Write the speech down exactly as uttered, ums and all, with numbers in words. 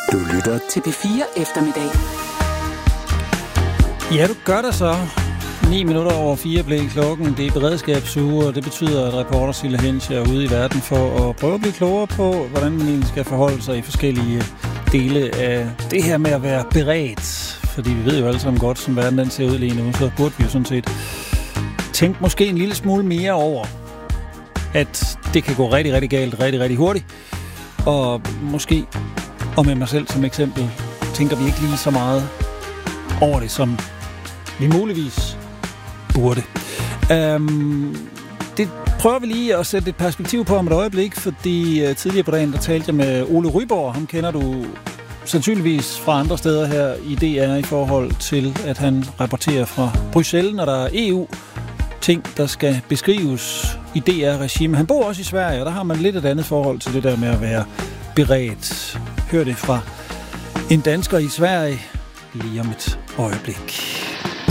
Du lytter til P fire Eftermiddag. Ja, du gør det så. ni minutter over fire blev klokken. Det er beredskabsuge, og det betyder, at reporter Sille Hens er ude i verden for at prøve at blive klogere på, hvordan man egentlig skal forholde sig i forskellige dele af det her med at være beredt. Fordi vi ved jo alle sammen godt, som verden den ser ud lige nu, så burde vi jo sådan set tænke måske en lille smule mere over, at det kan gå rigtig, rigtig galt, rigtig, rigtig hurtigt. Og måske, og med mig selv som eksempel, tænker vi ikke lige så meget over det, som vi muligvis burde. Um, det prøver vi lige at sætte et perspektiv på om et øjeblik, fordi uh, tidligere på dagen, der talte jeg med Ole Ryborg. Ham kender du sandsynligvis fra andre steder her i D R i forhold til, at han rapporterer fra Bruxelles, når der er E U-ting, der skal beskrives i D R-regime. Han bor også i Sverige, og der har man lidt et andet forhold til det der med at være beredt. Hør det fra en dansker i Sverige lige om et øjeblik.